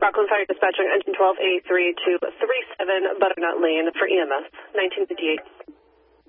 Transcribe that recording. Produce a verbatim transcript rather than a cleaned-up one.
Rockland Fire Dispatching Engine twelve A three two three seven Butternut Lane for E M S, nineteen fifty-eight.